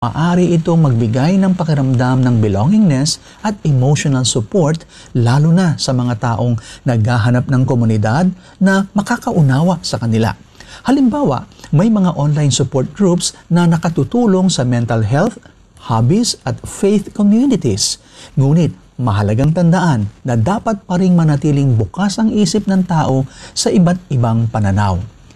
Maaari itong magbigay ng pakiramdam ng belongingness at emotional support lalo na sa mga taong naghahanap ng komunidad na makakaunawa sa kanila. Halimbawa, may mga online support groups na nakatutulong sa mental health, hobbies at faith communities. Ngunit mahalagang tandaan na dapat pa ring manatiling bukas ang isip ng tao sa iba't ibang pananaw.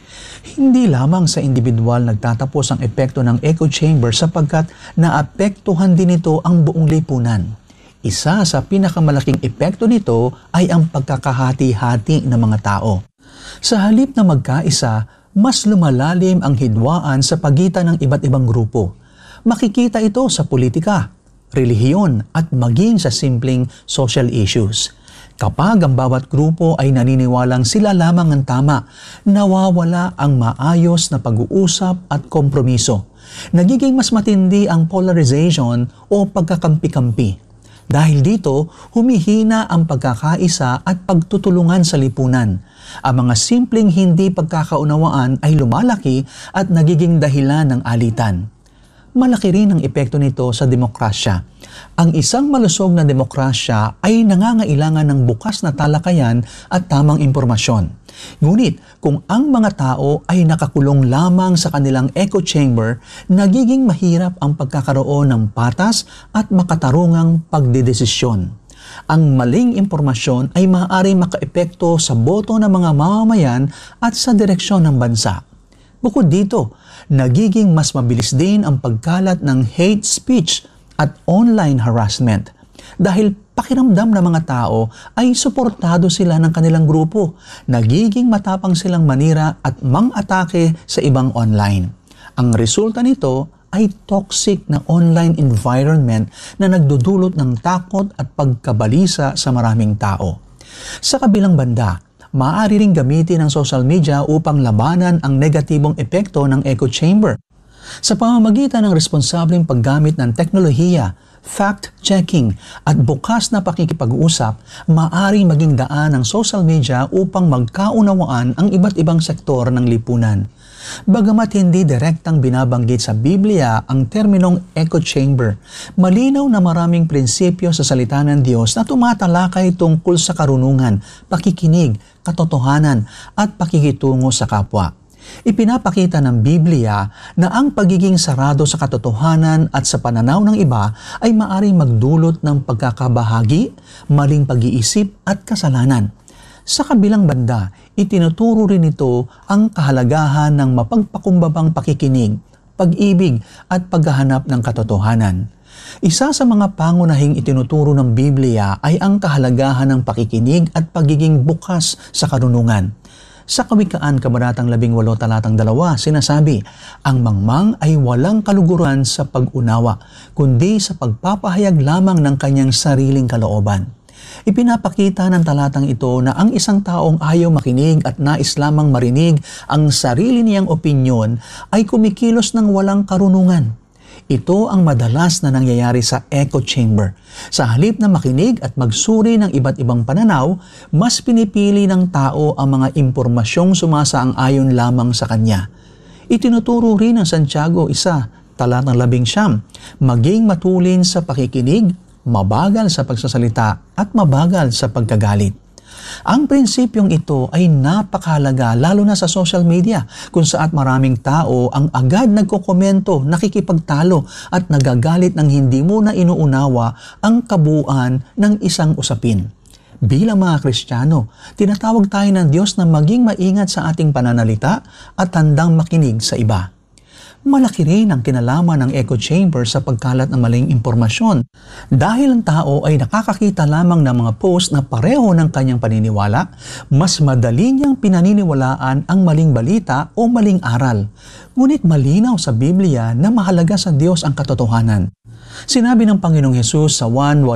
Hindi lamang sa individual nagtatapos ang epekto ng echo chamber sapagkat naapektuhan din ito ang buong lipunan. Isa sa pinakamalaking epekto nito ay ang pagkakahati-hati ng mga tao. Sa halip na magkaisa, mas lumalalim ang hidwaan sa pagitan ng iba't ibang grupo. Makikita ito sa politika, relihiyon at maging sa simpleng social issues. Kapag ang bawat grupo ay naniniwalang sila lamang ang tama, nawawala ang maayos na pag-uusap at kompromiso. Nagiging mas matindi ang polarization o pagkakampi-kampi. Dahil dito, humihina ang pagkakaisa at pagtutulungan sa lipunan. Ang mga simpleng hindi pagkakaunawaan ay lumalaki at nagiging dahilan ng alitan. Malaki rin ang epekto nito sa demokrasya. Ang isang malusog na demokrasya ay nangangailangan ng bukas na talakayan at tamang impormasyon. Ngunit kung ang mga tao ay nakakulong lamang sa kanilang echo chamber, nagiging mahirap ang pagkakaroon ng patas at makatarungang pagdedesisyon. Ang maling impormasyon ay maaaring makaepekto sa boto ng mga mamamayan at sa direksyon ng bansa. Bukod dito, nagiging mas mabilis din ang pagkalat ng hate speech at online harassment dahil pakiramdam ng mga tao ay suportado sila ng kanilang grupo. Nagiging matapang silang manira at mang-atake sa ibang online. Ang resulta nito ay toxic na online environment na nagdudulot ng takot at pagkabalisa sa maraming tao. Sa kabilang banda, maaari ring gamitin ang social media upang labanan ang negatibong epekto ng echo chamber. Sa pamamagitan ng responsableng paggamit ng teknolohiya, fact-checking at bukas na pakikipag-usap, maaari maging daan ng social media upang magkaunawaan ang iba't ibang sektor ng lipunan. Bagamat hindi direktang binabanggit sa Biblia ang terminong echo chamber, malinaw na maraming prinsipyo sa salita ng Diyos na tumatalakay tungkol sa karunungan, pakikinig, katotohanan at pakikitungo sa kapwa. Ipinapakita ng Biblia na ang pagiging sarado sa katotohanan at sa pananaw ng iba ay maaaring magdulot ng pagkakabahagi, maling pag-iisip at kasalanan. Sa kabilang banda, itinuturo rin ito ang kahalagahan ng mapagpakumbabang pakikinig, pag-ibig at paghahanap ng katotohanan. Isa sa mga pangunahing itinuturo ng Biblia ay ang kahalagahan ng pakikinig at pagiging bukas sa karunungan. Sa Kawikaan, Kabanatang 18, Talatang 2, sinasabi, ang mangmang ay walang kaluguran sa pag-unawa, kundi sa pagpapahayag lamang ng kanyang sariling kalooban. Ipinapakita ng talatang ito na ang isang taong ayaw makinig at nais lamang marinig ang sarili niyang opinyon ay kumikilos ng walang karunungan. Ito ang madalas na nangyayari sa echo chamber. Sa halip na makinig at magsuri ng iba't ibang pananaw, mas pinipili ng tao ang mga impormasyong sumasang-ayon lamang sa kanya. Itinuturo rin ng Santiago 1, Talatang 11, maging matulin sa pakikinig, mabagal sa pagsasalita at mabagal sa pagkagalit. Ang prinsipyong ito ay napakahalaga lalo na sa social media kung saan maraming tao ang agad nagkokomento, nakikipagtalo at nagagalit ng hindi mo na inuunawa ang kabuuan ng isang usapin. Bilang mga Kristiyano, tinatawag tayo ng Diyos na maging maingat sa ating pananalita at handang makinig sa iba. Malaki rin ang kinalaman ng echo chamber sa pagkalat ng maling impormasyon. Dahil ang tao ay nakakakita lamang ng mga post na pareho ng kanyang paniniwala, mas madali niyang pinaniniwalaan ang maling balita o maling aral. Ngunit malinaw sa Biblia na mahalaga sa Diyos ang katotohanan. Sinabi ng Panginoong Hesus sa Juan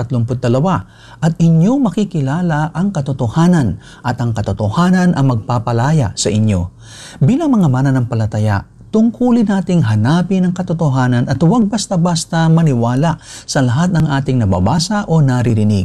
8:32, at inyong makikilala ang katotohanan at ang katotohanan ang magpapalaya sa inyo. Bilang mga mananampalataya, tungkulin nating hanapin ang katotohanan at huwag basta-basta maniwala sa lahat ng ating nababasa o naririnig.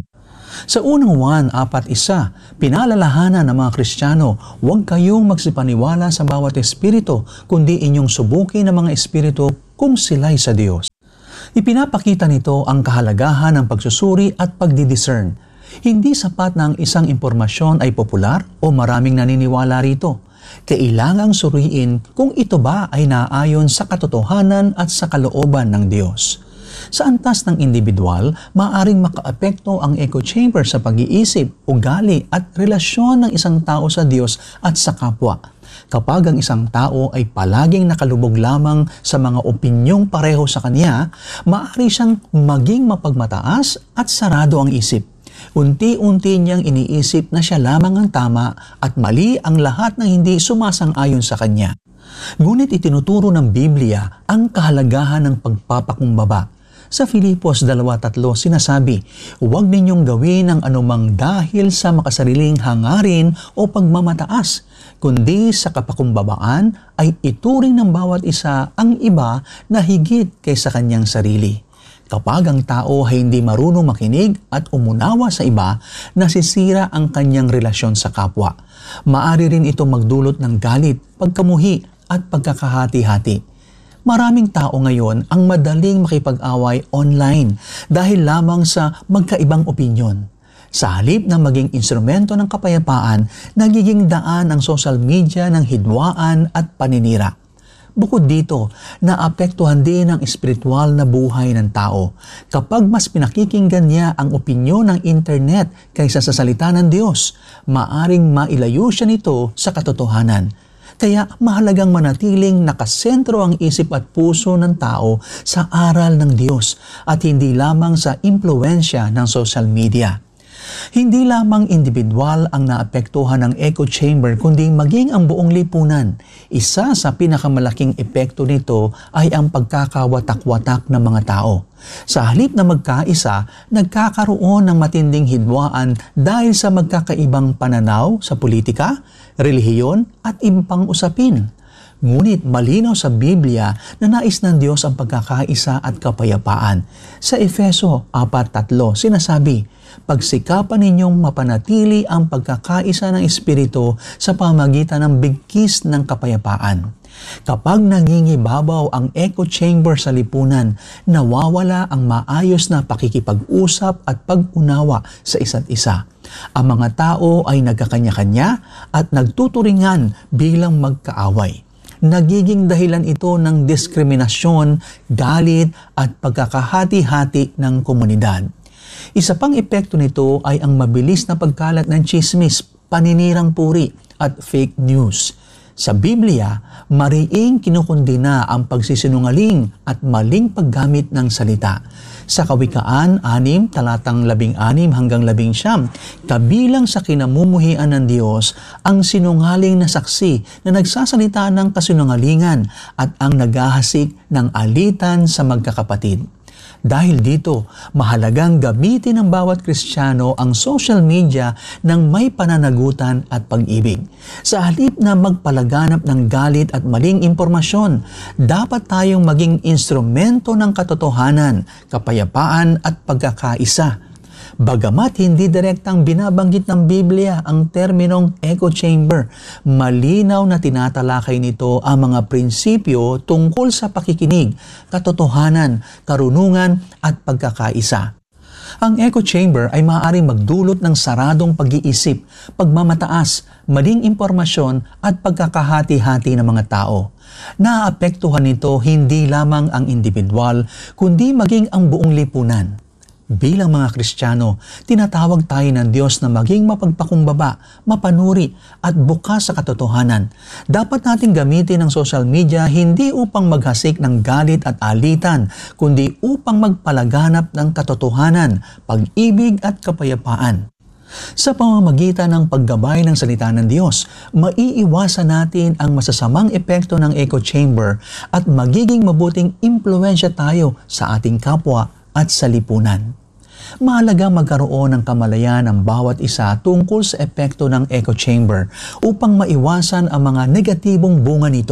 Sa unang Juan 4:1, pinaalalahanan ng mga Kristiyano, huwag kayong magsipaniwala sa bawat espiritu, kundi inyong subukin ng mga espiritu kung sila'y sa Diyos. Ipinapakita nito ang kahalagahan ng pagsusuri at pagdidiscern. Hindi sapat na ang isang impormasyon ay popular o maraming naniniwala rito. Kailangang suriin kung ito ba ay naayon sa katotohanan at sa kalooban ng Diyos. Sa antas ng individual, maaaring makaapekto ang echo chamber sa pag-iisip, ugali at relasyon ng isang tao sa Diyos at sa kapwa. Kapag ang isang tao ay palaging nakalubog lamang sa mga opinyong pareho sa kanya, maaari siyang maging mapagmataas at sarado ang isip. Unti-unti niyang iniisip na siya lamang ang tama at mali ang lahat ng hindi sumasang-ayon sa kanya. Ngunit itinuturo ng Biblia ang kahalagahan ng pagpapakumbaba. Sa Filipos 2:3 sinasabi, huwag ninyong gawin ang anumang dahil sa makasariling hangarin o pagmamataas, kundi sa kapakumbabaan ay ituring ng bawat isa ang iba na higit kaysa kanyang sarili. Kapag ang tao ay hindi marunong makinig at umunawa sa iba, nasisira ang kanyang relasyon sa kapwa. Maari rin ito magdulot ng galit, pagkamuhi at pagkakahati-hati. Maraming tao ngayon ang madaling makipag-away online dahil lamang sa magkaibang opinyon. Sa halip na maging instrumento ng kapayapaan, nagiging daan ang social media ng hidwaan at paninira. Bukod dito, naapektuhan din ang espiritual na buhay ng tao kapag mas pinakikinggan niya ang opinyon ng internet kaysa sa salita ng Diyos. Maaring mailayo siya nito sa katotohanan. Kaya mahalagang manatiling nakasentro ang isip at puso ng tao sa aral ng Diyos at hindi lamang sa impluensya ng social media. Hindi lamang individual ang naapektuhan ng echo chamber kundi maging ang buong lipunan. Isa sa pinakamalaking epekto nito ay ang pagkakawatak-watak ng mga tao. Sa halip na magkaisa, nagkakaroon ng matinding hidwaan dahil sa magkakaibang pananaw sa politika, relihiyon at ibang usapin. Ngunit malinaw sa Biblia na nais ng Diyos ang pagkakaisa at kapayapaan. Sa Efeso 4:3 sinasabi, pagsikapan ninyong mapanatili ang pagkakaisa ng Espiritu sa pamagitan ng bigkis ng kapayapaan. Kapag nangingibabaw ang echo chamber sa lipunan, nawawala ang maayos na pakikipag-usap at pag-unawa sa isa't isa. Ang mga tao ay nagkakanya-kanya at nagtuturingan bilang magkaaway. Nagiging dahilan ito ng diskriminasyon, galit at pagkakahati-hati ng komunidad. Isa pang epekto nito ay ang mabilis na pagkalat ng tsismis, paninirang puri at fake news. Sa Biblia, mariing kinukundina ang pagsisinungaling at maling paggamit ng salita. Sa Kawikaan 6, talatang 16 hanggang 19, kabilang sa kinamumuhian ng Diyos ang sinungaling na saksi na nagsasalita ng kasinungalingan at ang naghahasik ng alitan sa magkakapatid. Dahil dito, mahalagang gamitin ng bawat Kristiyano ang social media ng may pananagutan at pag-ibig. Sa halip na magpalaganap ng galit at maling impormasyon, dapat tayong maging instrumento ng katotohanan, kapayapaan at pagkakaisa. Bagamat hindi direktang binabanggit ng Biblia ang terminong echo chamber, malinaw na tinatalakay nito ang mga prinsipyo tungkol sa pakikinig, katotohanan, karunungan at pagkakaisa. Ang echo chamber ay maaaring magdulot ng saradong pag-iisip, pagmamataas, maling impormasyon at pagkakahati-hati ng mga tao. Naapektuhan nito hindi lamang ang individual, kundi maging ang buong lipunan. Bilang mga Kristiyano, tinatawag tayo ng Diyos na maging mapagpakumbaba, mapanuri at bukas sa katotohanan. Dapat nating gamitin ang social media hindi upang maghasik ng galit at alitan, kundi upang magpalaganap ng katotohanan, pag-ibig at kapayapaan. Sa pamamagitan ng paggabay ng salita ng Diyos, maiiwasan natin ang masasamang epekto ng echo chamber at magiging mabuting impluensya tayo sa ating kapwa at sa lipunan. Mahalaga magkaroon ng kamalayan ng bawat isa tungkol sa epekto ng echo chamber upang maiwasan ang mga negatibong bunga nito.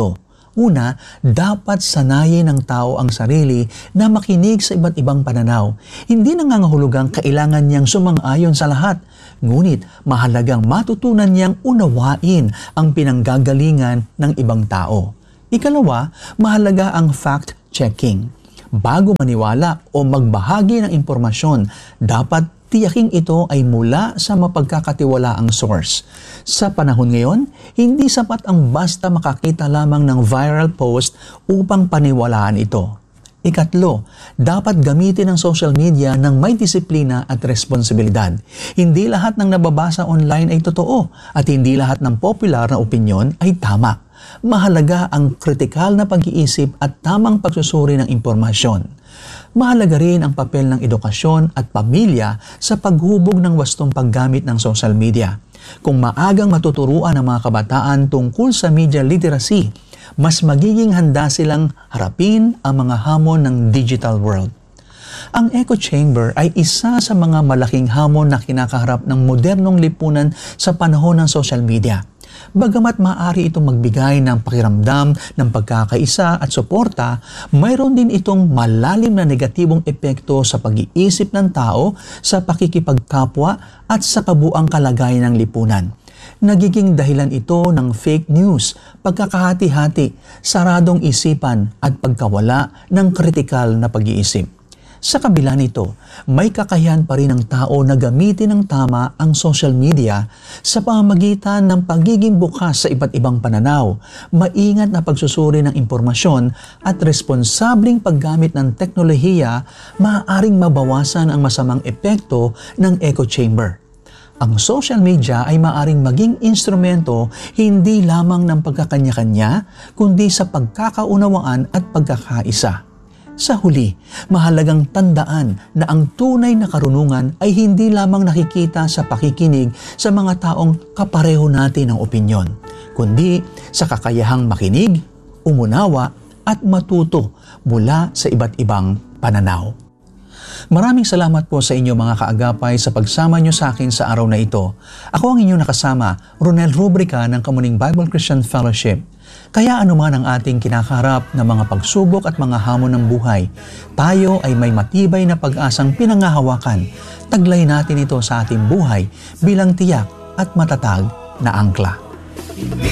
Una, dapat sanayin ng tao ang sarili na makinig sa iba't ibang pananaw. Hindi nangangahulugang kailangan niyang sumang-ayon sa lahat. Ngunit mahalagang matutunan niyang unawain ang pinanggagalingan ng ibang tao. Ikalawa, mahalaga ang fact-checking. Bago maniwala o magbahagi ng impormasyon, dapat tiyaking ito ay mula sa mapagkakatiwalaang source. Sa panahon ngayon, hindi sapat ang basta makakita lamang ng viral post upang paniwalaan ito. Ikatlo, dapat gamitin ang social media ng may disiplina at responsibilidad. Hindi lahat ng nababasa online ay totoo at hindi lahat ng popular na opinyon ay tama. Mahalaga ang kritikal na pag-iisip at tamang pagsusuri ng impormasyon. Mahalaga rin ang papel ng edukasyon at pamilya sa paghubog ng wastong paggamit ng social media. Kung maagang matuturuan ang mga kabataan tungkol sa media literacy, mas magiging handa silang harapin ang mga hamon ng digital world. Ang echo chamber ay isa sa mga malaking hamon na kinakaharap ng modernong lipunan sa panahon ng social media. Bagamat maaari itong magbigay ng pakiramdam ng pagkakaisa at suporta, mayroon din itong malalim na negatibong epekto sa pag-iisip ng tao, sa pakikipagkapwa at sa kabuang kalagayan ng lipunan. Nagiging dahilan ito ng fake news, pagkakahati-hati, saradong isipan at pagkawala ng kritikal na pag-iisip. Sa kabila nito, may kakayahan pa rin ng tao na gamitin ng tama ang social media sa pamamagitan ng pagiging bukas sa iba't ibang pananaw, maingat na pagsusuri ng impormasyon at responsabling paggamit ng teknolohiya, maaaring mabawasan ang masamang epekto ng echo chamber. Ang social media ay maaaring maging instrumento hindi lamang ng pagkakanya-kanya, kundi sa pagkakaunawaan at pagkakaisa. Sa huli, mahalagang tandaan na ang tunay na karunungan ay hindi lamang nakikita sa pakikinig sa mga taong kapareho natin ng opinyon, kundi sa kakayahang makinig, umunawa at matuto mula sa iba't ibang pananaw. Maraming salamat po sa inyo mga kaagapay sa pagsama nyo sa akin sa araw na ito. Ako ang inyong nakasama, Ronel Rubrica ng Kamuning Bible Christian Fellowship. Kaya anuman ang ating kinakaharap na mga pagsubok at mga hamon ng buhay, tayo ay may matibay na pag-asang pinangahawakan. Taglay natin ito sa ating buhay bilang tiyak at matatag na angkla.